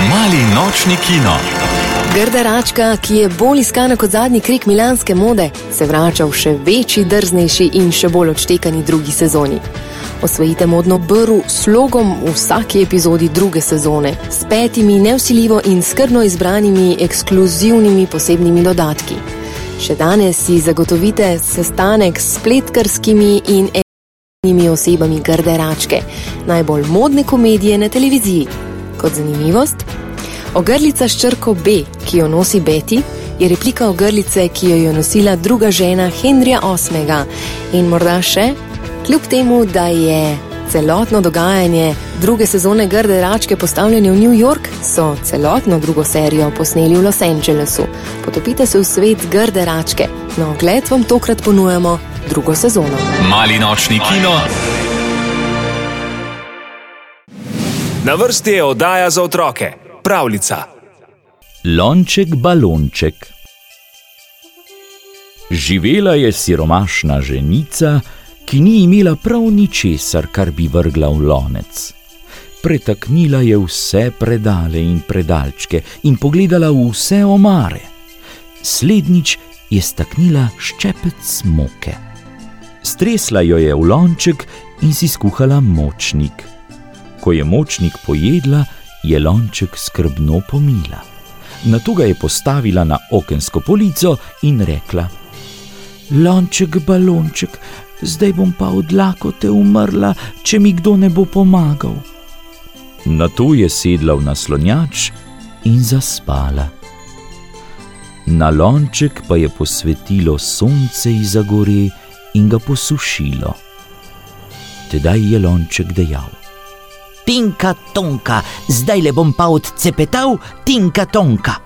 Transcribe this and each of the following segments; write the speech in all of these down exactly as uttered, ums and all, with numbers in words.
Mali nočni kino. Grda račka, ki je bolj iskana kot zadnji krik milanske mode, se vrača v še večji, drznejši in še bolj odštekani drugi sezoni. Osvojite modno brv s slogom v vsaki epizodi druge sezone, s petimi nevsiljivo in skrbno izbranimi ekskluzivnimi posebnimi dodatki. Še danes si zagotovite sestanek s spletkarskimi in ekranimi osebami Grde račke, najbolj modne komedije na televiziji. Kot zanimivost, ogrlica s črko B, ki jo nosi Betty, je replika ogrlice, ki jo je nosila druga žena Henrija osmega. In morda še, kljub temu, da je celotno dogajanje druge sezone Grde račke postavljene v New York, so celotno drugo serijo posneli v Los Angelesu. Potopite se v svet Grde račke. Na ogled vam tokrat ponujamo drugo sezono. Mali nočni kino. Na vrsti je oddaja za otroke. Pravljica. Lonček balonček. Živela je siromašna ženica, ki ni imela prav ničesar, kar bi vrgla v lonec. Pretaknila je vse predale in predalčke in pogledala v vse omare. Slednjič je staknila ščepec moke. Stresla jo je v lonček in si skuhala močnik. Ko je močnik pojedla, je lonček skrbno pomila. Nato ga je postavila na okensko polico in rekla: Lonček, balonček, zdaj bom pa od lakote umrla, če mi kdo ne bo pomagal. Nato je sedla v naslonjač in zaspala. Na lonček pa je posvetilo sonce izza gore in ga posušilo. Tedaj je lonček dejal: Tinka tonka, zdaj le bom pa odcepetal, tinka tonka.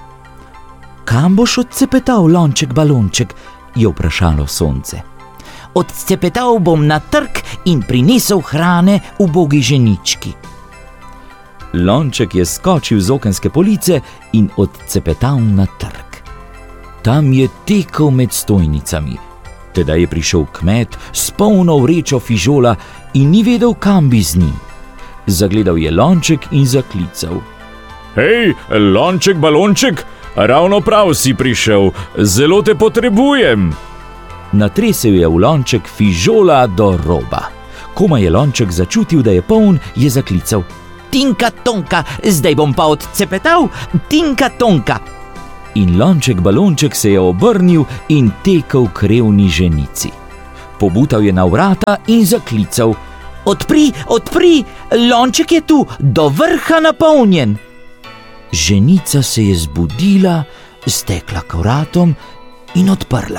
Kam boš odcepetal, lonček balonček? Je vprašalo sonce. Odcepetal bom na trg in prinesel hrane ubogi ženički. Lonček je skočil z okenske police in odcepetal na trg. Tam je tekel med stojnicami. Tedaj je prišel kmet s polno vrečo fižola in ni vedel, kam bi z njim. Zagledal je lonček in zaklical: Hej, lonček balonček, ravno prav si prišel, zelo te potrebujem. Natresel je v lonček fižola do roba. Komaj je lonček začutil, da je poln, je zaklical: Tinka tonka, zdaj bom pa odcepetal, tinka tonka. In lonček balonček se je obrnil in tekel k revni ženici. Pobutal je na vrata in zaklical: Odpri, odpri, lonček je tu, do vrha napolnjen. Ženica se je zbudila, stekla k vratom in odprla.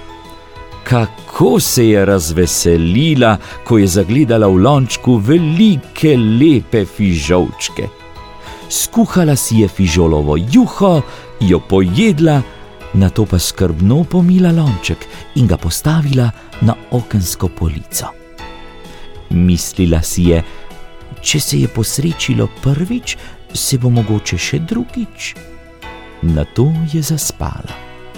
Kako se je razveselila, ko je zagledala v lončku velike, lepe fižolčke. Skuhala si je fižolovo juho, jo pojedla, nato pa skrbno pomila lonček in ga postavila na okensko polico. Mislila si je, če se je posrečilo prvič, se bo mogoče še drugič. Nato je zaspala.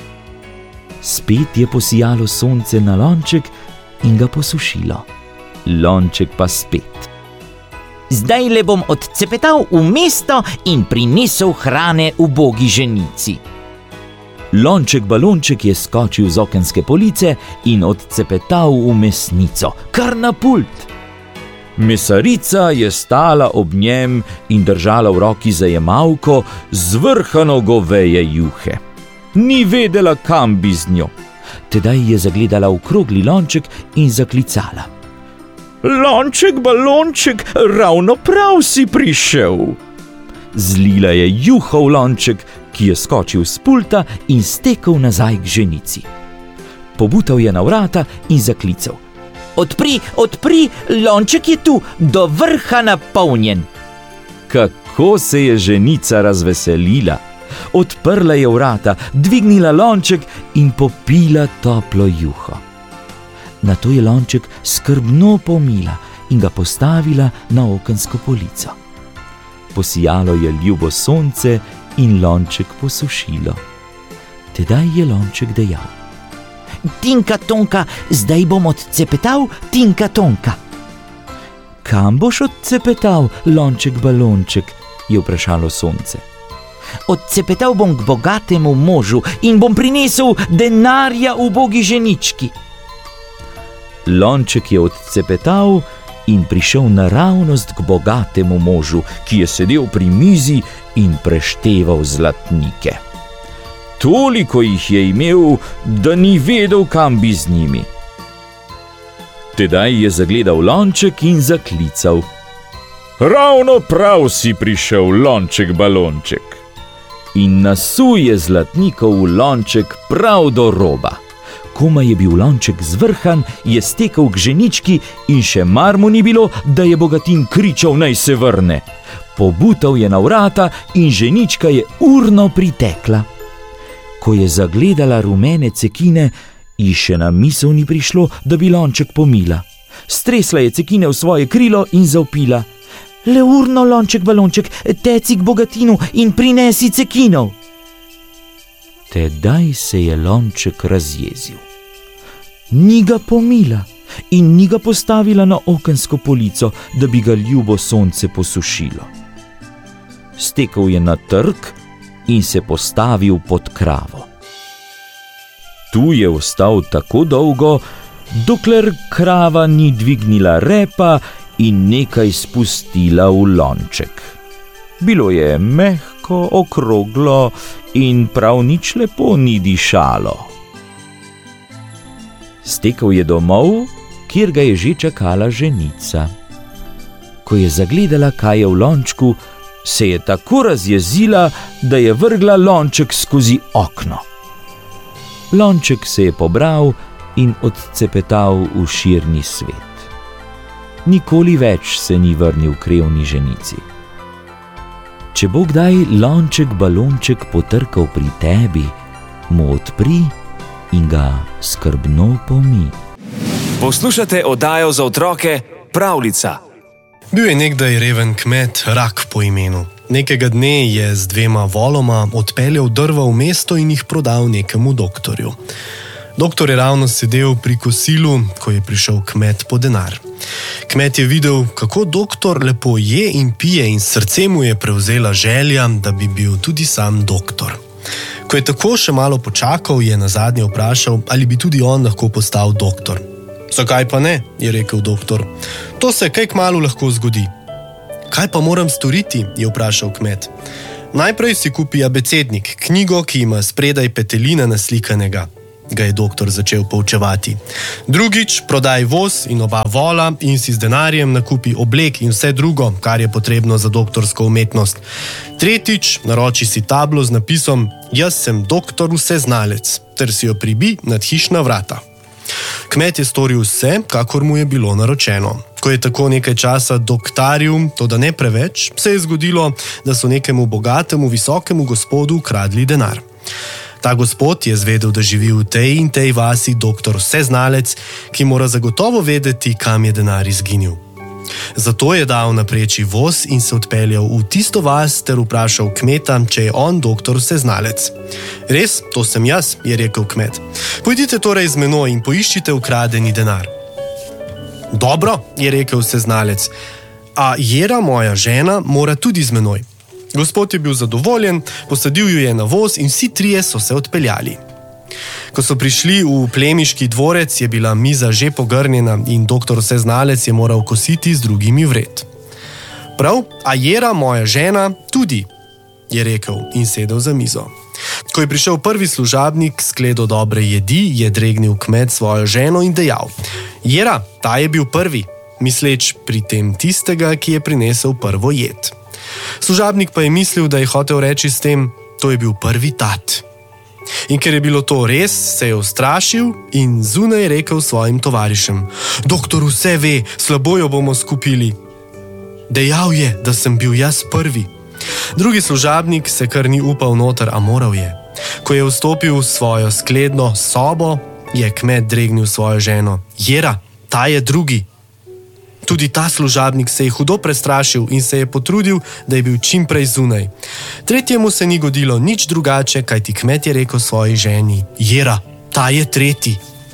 Spet je posijalo sonce na lonček in ga posušilo. Lonček pa spet. Zdaj le bom odcepetal v mesto in prinesel hrane ubogi ženici. Lonček balonček je skočil z okenske police in odcepetal v mesnico, kar na pult. Mesarica je stala ob njem in držala v roki zajemalko zvrhano goveje juhe. Ni vedela, kam bi z njo. Tedaj je zagledala okrogli lonček in zaklicala: Lonček, balonček, ravno prav si prišel. Zlila je juho v lonček, ki je skočil s pulta in stekel nazaj k ženici. Pobutal je na vrata in zaklical: Odpri, odpri, lonček je tu, do vrha napolnjen. Kako se je ženica razveselila. Odprla je vrata, dvignila lonček in popila toplo juho. Nato je lonček skrbno pomila in ga postavila na okensko polico. Posijalo je ljubo sonce in lonček posušilo. Tedaj je lonček dejal: Tinka tonka, zdaj bom odcepetal, tinka tonka. Kam boš odcepetal, lonček balonček? je vprašalo sonce. Odcepetal bom k bogatemu možu in bom prinesel denarja ubogi ženički. Lonček je odcepetal in prišel naravnost k bogatemu možu, ki je sedel pri mizi in prešteval zlatnike. Toliko jih je imel, da ni vedel, kam bi z njimi. Tedaj je zagledal lonček in zaklical: Ravno prav si prišel, lonček balonček. In nasuje zlatnikov v lonček prav do roba. Komaj je bil lonček zvrhan, je stekel k ženički in še mar mu ni bilo, da je bogatin kričal, naj se vrne. Pobutal je na vrata in ženička je urno pritekla. Ko je zagledala rumene cekine, ji še na misel ni prišlo, da bi lonček pomila. Stresla je cekine v svoje krilo in zavpila: Le urno, lonček balonček, teci k bogatinu in prinesi cekinov. Tedaj se je lonček razjezil. Ni ga pomila in ni ga postavila na okensko polico, da bi ga ljubo sonce posušilo. Stekel je na trg in se postavil pod kravo. Tu je ostal tako dolgo, dokler krava ni dvignila repa in nekaj spustila v lonček. Bilo je mehko, okroglo in prav nič lepo ni dišalo. Stekel je domov, kjer ga je že čakala ženica. Ko je zagledala, kaj je v lončku, se je tako razjezila, da je vrgla lonček skozi okno. Lonček se je pobral in odcepetal v širni svet. Nikoli več se ni vrnil k revni ženici. Če bo kdaj lonček balonček potrkal pri tebi, mu odpri in ga skrbno pomij. Poslušate oddajo za otroke Pravljica. Bil je nekdaj reven kmet Rak po imenu. Nekega dne je z dvema voloma odpeljal drva v mesto in jih prodal nekemu doktorju. Doktor je ravno sedel pri kosilu, ko je prišel kmet po denar. Kmet je videl, kako doktor lepo je in pije, in srce mu je prevzela želja, da bi bil tudi sam doktor. Ko je tako še malo počakal, je nazadnje vprašal, ali bi tudi on lahko postal doktor. Zakaj pa ne, je rekel doktor. To se kaj kmalu lahko zgodi. Kaj pa moram storiti, je vprašal kmet. Najprej si kupi abecednik, knjigo, ki ima spredaj petelina naslikanega, ga je doktor začel poučevati. Drugič, prodaj voz in oba vola in si z denarjem nakupi oblek in vse drugo, kar je potrebno za doktorsko umetnost. Tretjič, naroči si tablo z napisom Jaz sem doktor vseznalec, ter si jo pribi nad hišna vrata. Kmet je storil vse, kakor mu je bilo naročeno. Ko je tako nekaj časa doktaril, toda ne preveč, se je zgodilo, da so nekemu bogatemu, visokemu gospodu ukradli denar. Ta gospod je zvedel, da živi v tej in tej vasi doktor vseznalec, ki mora zagotovo vedeti, kam je denar izginil. Zato je dal napreči voz in se odpeljal v tisto vas ter vprašal kmeta, če je on doktor vseznalec. Res, to sem jaz, je rekel kmet. Pojdite torej z menoj in poiščite ukradeni denar. Dobro, je rekel vseznalec, a Jera, moja žena, mora tudi z menoj. Gospod je bil zadovoljen, posadil jo je na voz in vsi trije so se odpeljali. Ko so prišli v plemiški dvorec, je bila miza že pogrnjena in doktor vseznalec je moral kositi z drugimi vred. Prav, a Jera, moja žena, tudi, je rekel in sedel za mizo. Ko je prišel prvi služabnik s skledo dobre jedi, je dregnil kmet svojo ženo in dejal: Jera, ta je bil prvi, misleč pri tem tistega, ki je prinesel prvo jed. Služabnik pa je mislil, da je hotel reči s tem: to je bil prvi tat. In ker je bilo to res, se je ustrašil in zunaj rekel svojim tovarišem: Doktor vse ve, slabo jo bomo skupili. Dejal je, da sem bil jaz prvi. Drugi služabnik se kar ni upal noter, a moral je. Ko je vstopil v svojo skledno sobo, je kmet dregnil svojo ženo: Jera, ta je drugi. Tudi ta služabnik se je hudo prestrašil in se je potrudil, da je bil čim prej zunaj. Tretjemu se ni godilo nič drugače, kajti kmet je rekel svoji ženi: Jera, ta je tretji.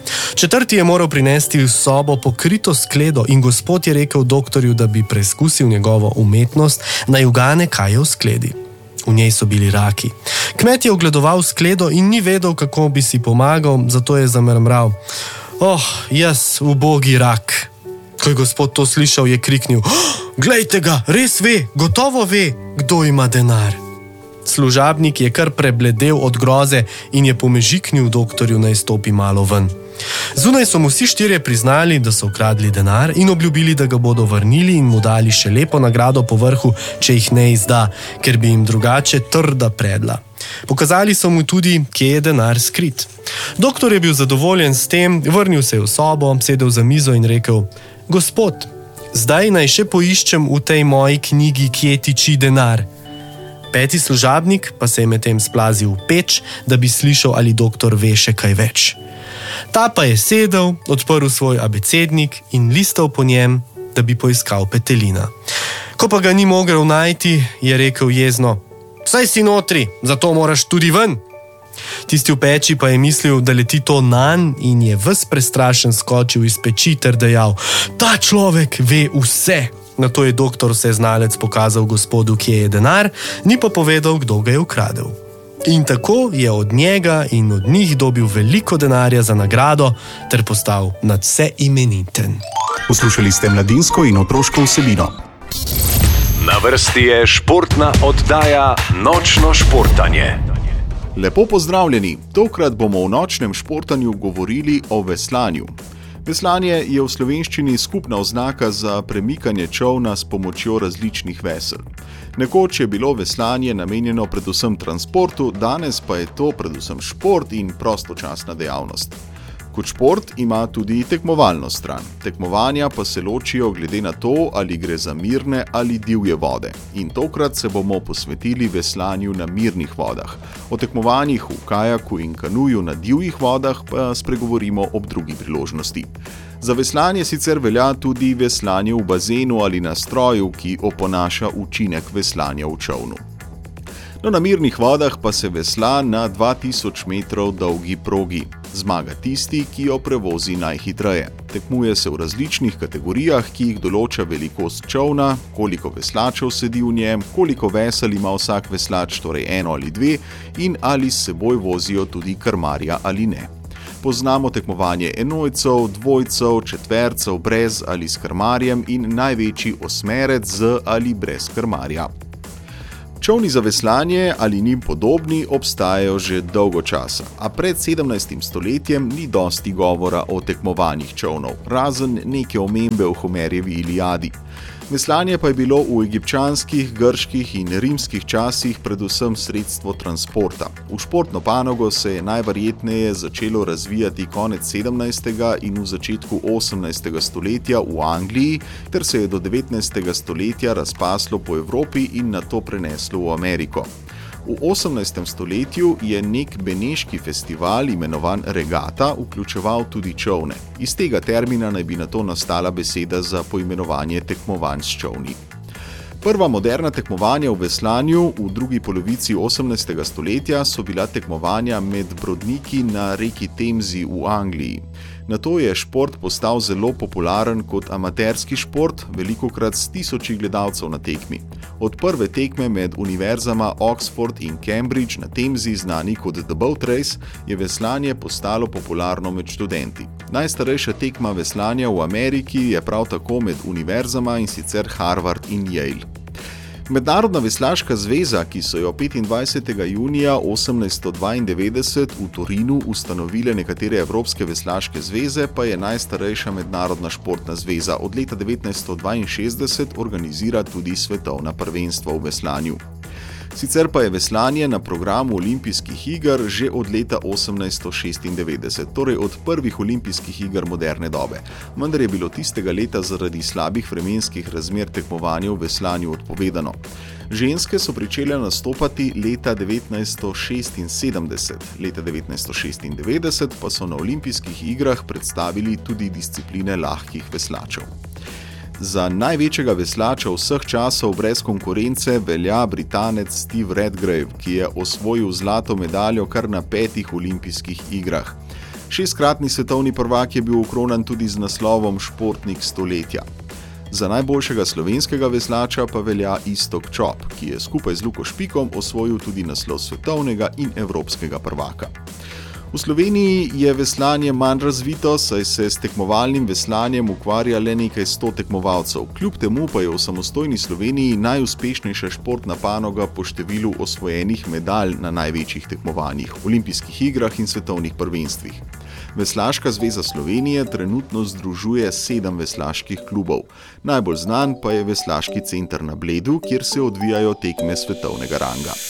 Četrti je moral prinesti v sobo pokrito skledo in gospod je rekel doktorju, da bi preizkusil njegovo umetnost, naj ugane, kaj je v skledi. V njej so bili raki. Kmet je ogledoval skledo in ni vedel, kako bi si pomagal, zato je zamrmral: "Oh, jaz, ubogi rak." Ko je gospod to slišal, je kriknil: "Oh, glejte ga, res ve, gotovo ve, kdo ima denar." Služabnik je kar prebledel od groze in je pomežiknil doktorju, naj stopi malo ven. Zunaj so mu vsi štirje priznali, da so ukradli denar in obljubili, da ga bodo vrnili in mu dali še lepo nagrado po vrhu, če jih ne izda, ker bi jim drugače trda predla. Pokazali so mu tudi, kje je denar skrit. Doktor je bil zadovoljen s tem, vrnil se je v sobo, sedel za mizo in rekel: "Gospod, zdaj naj še poiščem v tej moji knjigi, kje tiči denar." Peti služabnik pa se je medtem splazil v peč, da bi slišal, ali doktor ve še kaj več. Ta pa je sedel, odprl svoj abecednik in listal po njem, da bi poiskal petelina. Ko pa ga ni mogel najti, je rekel jezno: "Saj si notri, zato moraš tudi ven." Tisti v peči pa je mislil, da leti to nanj in je ves prestrašen skočil iz peči ter dejal: "Ta človek ve vse." Nato je doktor vseznalec pokazal gospodu, kje je denar, ni pa povedal, kdo ga je ukradel. In tako je od njega in od njih dobil veliko denarja za nagrado ter postal nadvse imeniten. Poslušali ste mladinsko in otroško vsebino. Na vrsti je športna oddaja Nočno športanje. Lepo pozdravljeni, tokrat bomo v nočnem športanju govorili o veslanju. Veslanje je v slovenščini skupna oznaka za premikanje čolna s pomočjo različnih vesel. Nekoč je bilo veslanje namenjeno predvsem transportu, danes pa je to predvsem šport in prostočasna dejavnost. Kot šport ima tudi tekmovalno stran. Tekmovanja pa se ločijo glede na to, ali gre za mirne ali divje vode. In tokrat se bomo posvetili veslanju na mirnih vodah. O tekmovanjih v kajaku in kanuju na divjih vodah pa spregovorimo ob drugi priložnosti. Za veslanje sicer velja tudi veslanje v bazenu ali na stroju, ki oponaša učinek veslanja v čolnu. No, na mirnih vodah pa se vesla na dva tisoč metrov dolgi progi. Zmaga tisti, ki jo prevozi najhitreje. Tekmuje se v različnih kategorijah, ki jih določa velikost čolna, koliko veslačev sedi v njem, koliko vesel ima vsak veslač, torej eno ali dve, in ali s seboj vozijo tudi krmarja ali ne. Poznamo tekmovanje enojcev, dvojcev, četvercev, brez ali s krmarjem in največji osmerec z ali brez krmarja. Čolni za veslanje ali njim podobni obstajajo že dolgo časa, a pred sedemnajstim stoletjem ni dosti govora o tekmovanjih čolnov, razen neke omembe v Homerjevi Iliadi. Veslanje pa je bilo v egipčanskih, grških in rimskih časih predvsem sredstvo transporta. V športno panogo se je najverjetneje začelo razvijati konec sedemnajstega in v začetku osemnajstega stoletja v Angliji, ter se je do devetnajstega stoletja razpaslo po Evropi in nato preneslo v Ameriko. V osemnajstem stoletju je nek beneški festival imenovan regata vključeval tudi čolne. Iz tega termina naj bi nato nastala beseda za poimenovanje tekmovanj s čolni. Prva moderna tekmovanja v veslanju v drugi polovici osemnajstega stoletja so bila tekmovanja med brodniki na reki Temzi v Angliji. Nato je šport postal zelo popularen kot amaterski šport, velikokrat s tisoči gledalcev na tekmi. Od prve tekme med univerzama Oxford in Cambridge na Temzi, znani kot The Boat Race, je veslanje postalo popularno med študenti. Najstarejša tekma veslanja v Ameriki je prav tako med univerzama, in sicer Harvard in Yale. Mednarodna veslaška zveza, ki so jo petindvajsetega junija osemnajststo dvaindevetdeset v Torinu ustanovile nekatere evropske veslaške zveze, pa je najstarejša mednarodna športna zveza. Od leta devetnajststo dvainšestdeset organizira tudi svetovna prvenstva v veslanju. Sicer pa je veslanje na programu olimpijskih iger že od leta osemnajststo šestindevetdeset, torej od prvih olimpijskih iger moderne dobe. Vendar je bilo tistega leta zaradi slabih vremenskih razmer tekmovanje v veslanju odpovedano. Ženske so pričele nastopati leta devetnajststo šestinsedemdeset, leta devetnajststo šestindevetdeset pa so na olimpijskih igrah predstavili tudi discipline lahkih veslačev. Za največjega veslača vseh časov brez konkurence velja Britanec Steve Redgrave, ki je osvojil zlato medaljo kar na petih olimpijskih igrah. Šestkratni svetovni prvak je bil okronan tudi z naslovom Športnik stoletja. Za najboljšega slovenskega veslača pa velja Iztok Čop, ki je skupaj z Luko Špikom osvojil tudi naslov svetovnega in evropskega prvaka. V Sloveniji je veslanje manj razvito, saj se s tekmovalnim veslanjem ukvarja le nekaj sto tekmovalcev. Kljub temu pa je v samostojni Sloveniji najuspešnejša športna panoga po številu osvojenih medalj na največjih tekmovanjih, olimpijskih igrah in svetovnih prvenstvih. Veslaška zveza Slovenije trenutno združuje sedem veslaških klubov. Najbolj znan pa je Veslaški center na Bledu, kjer se odvijajo tekme svetovnega ranga.